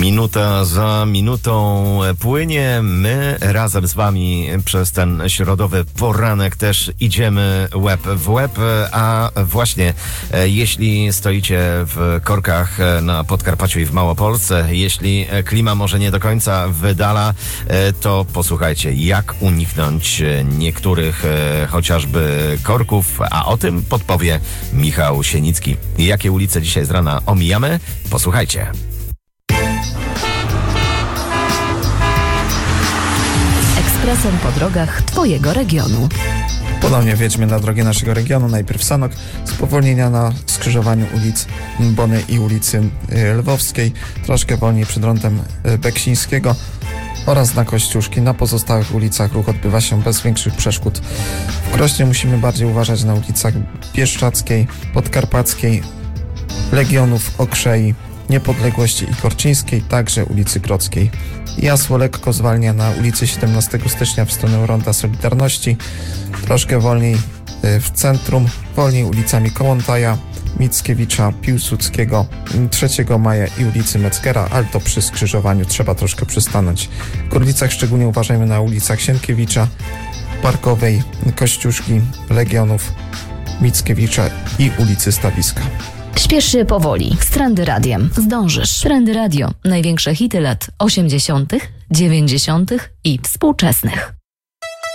Minuta za minutą płynie. My razem z wami przez ten środowy poranek też idziemy łeb w łeb. A właśnie, jeśli stoicie w korkach na Podkarpaciu i w Małopolsce, jeśli klima może nie do końca wydala, to posłuchajcie, jak uniknąć niektórych chociażby korków, a o tym podpowie Michał Sienicki. Jakie ulice dzisiaj z rana omijamy? Posłuchajcie. Ekspresem po drogach Twojego regionu. Ponownie wjedźmy na drogi naszego regionu. Najpierw Sanok, spowolnienia na skrzyżowaniu ulic Bony i ulicy Lwowskiej, troszkę wolniej przed rondem Beksińskiego oraz na Kościuszki. Na pozostałych ulicach ruch odbywa się bez większych przeszkód. W Krośnie musimy bardziej uważać na ulicach Bieszczackiej, Podkarpackiej, Legionów, Okrzei, Niepodległości i Korczyńskiej, także ulicy Grodzkiej. Jasło lekko zwalnia na ulicy 17 stycznia w stronę Ronda Solidarności, troszkę wolniej w centrum, wolniej ulicami Kołłątaja, Mickiewicza, Piłsudskiego, 3 Maja i ulicy Meckera, ale to przy skrzyżowaniu trzeba troszkę przystanąć. W Gorlicach szczególnie uważajmy na ulicach Sienkiewicza, Parkowej, Kościuszki, Legionów, Mickiewicza i ulicy Stawiska. Śpiesz się powoli. Z Trendy Radiem. Zdążysz. Trendy Radio. Największe hity lat 80., 90. i współczesnych.